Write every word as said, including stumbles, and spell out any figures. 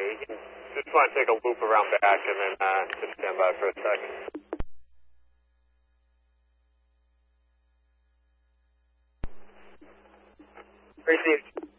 you can just want to take a loop around back and then uh, just stand by for a second. Received.